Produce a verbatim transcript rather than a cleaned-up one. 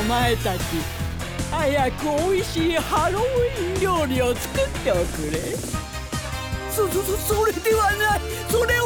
お前たち、早くおいしいハロウィン料理を作っておくれ。 そそそそれではない、それ